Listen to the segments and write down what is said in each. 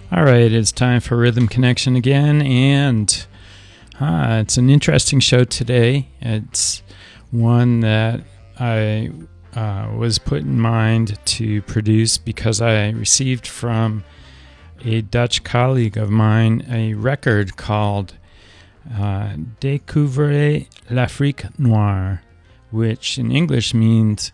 All right, it's time for Rhythm Connection again, and it's an interesting show today. It's one that I was put in mind to produce because I received from a Dutch colleague of mine a record called Découvrez l'Afrique Noire, which in English means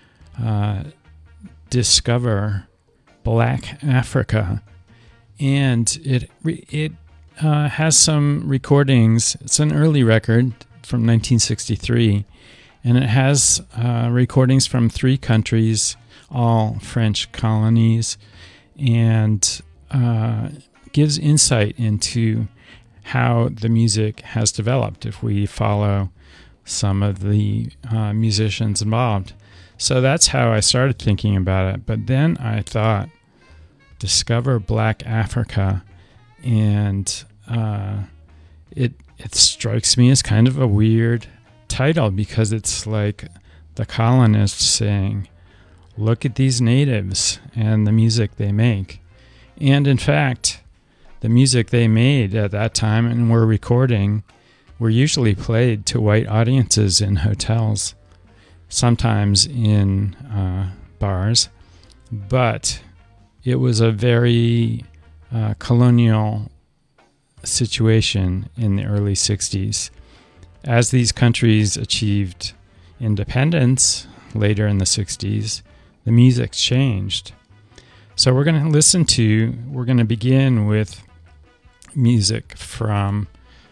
Discover Black Africa. And it has some recordings. It's an early record from 1963, and it has recordings from 3 countries, all French colonies, and gives insight into how the music has developed if we follow some of the musicians involved. So that's how I started thinking about it. But then I thought, Discover Black Africa, and it strikes me as kind of a weird title because it's like the colonists saying, look at these natives and the music they make. And in fact, the music they made at that time and were recording were usually played to white audiences in hotels, sometimes in bars, but it was a very colonial situation in the early 60s. As these countries achieved independence later in the 60s, the music changed. So we're going to begin with music from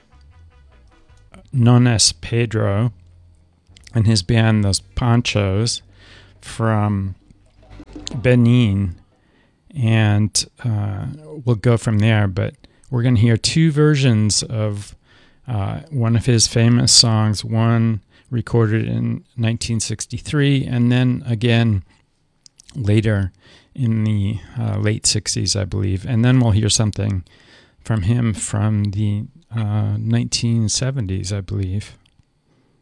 Nones Pedro and his band, Los Panchos, from Benin. And we'll go from there, but we're going to hear 2 versions of one of his famous songs, one recorded in 1963, and then again later in the late 60s, I believe. And then we'll hear something from him from the 1970s, I believe.